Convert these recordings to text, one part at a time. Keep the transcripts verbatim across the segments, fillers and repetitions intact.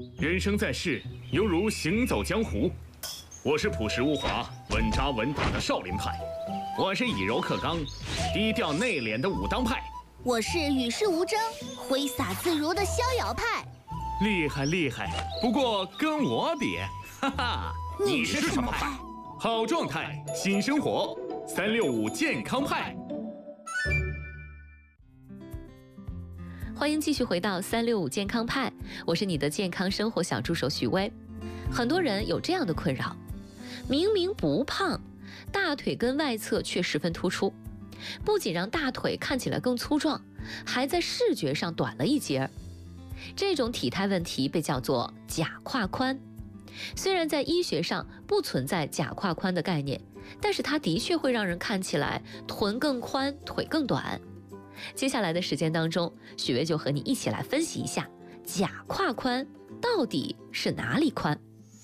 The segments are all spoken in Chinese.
人生在世，犹如行走江湖。我是朴实无华、稳扎稳打的少林派，我是以柔克刚、低调内敛的武当派， 我是与世无争、挥洒自如的逍遥派。 厉害厉害！不过跟我比，哈哈， 你是什么派？ 好状态，新生活，三六五健康派。 欢迎继续回到三六五健康派，我是你的健康生活小助手许巍。很多人有这样的困扰，明明不胖，大腿根外侧却十分突出，不仅让大腿看起来更粗壮，还在视觉上短了一截。这种体态问题被叫做假胯宽。虽然在医学上不存在假胯宽的概念，但是它的确会让人看起来臀更宽，腿更短。接下来的时间当中，许巍就和你一起来分析一下假胯宽到底是哪里宽。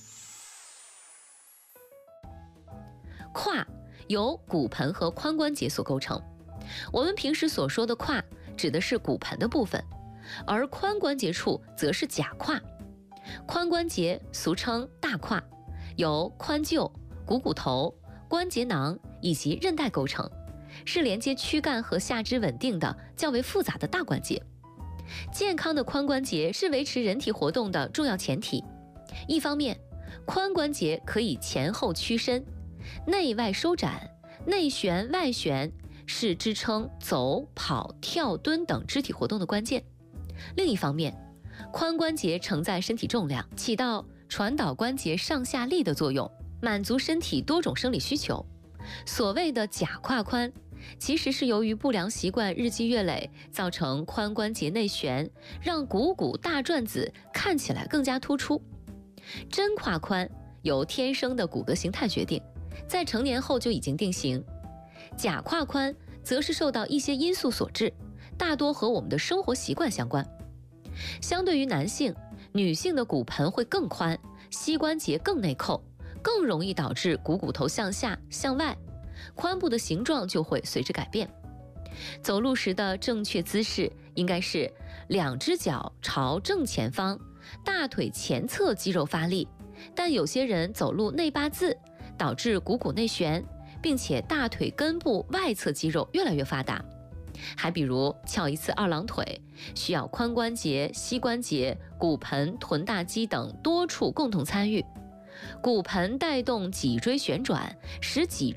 胯由骨盆和髋关节所构成，我们平时所说的胯指的是骨盆的部分，而髋关节处则是假胯。髋关节俗称大胯，由髋臼、股骨头、关节囊以及韧带构成，是连接躯干和下肢稳定的较为复杂的大关节。健康的髋关节是维持人体活动的重要前提。一方面，髋关节可以前后屈伸、内外收展、内旋外旋，是支撑走、跑、跳、蹲等肢体活动的关键。另一方面，髋关节承载身体重量，起到传导关节上下力的作用，满足身体多种生理需求。所谓的假胯宽，其实是由于不良习惯日积月累，造成髋关节内旋，让股骨大转子看起来更加突出。真胯宽由天生的骨骼形态决定，在成年后就已经定型。假胯宽则是受到一些因素所致，大多和我们的生活习惯相关。相对于男性，女性的骨盆会更宽，膝关节更内扣，更容易导致股骨头向下向外，髋部的形状就会随之改变。走路时的正确姿势应该是两只脚朝正前方，大腿前侧肌肉发力，但有些人走路内八字，导致股骨内旋，并且大腿根部外侧肌肉越来越发达。还比如翘一次二郎腿，需要髋关节、膝关节、骨盆、臀大肌等多处共同参与。骨盆带动脊椎旋转，使脊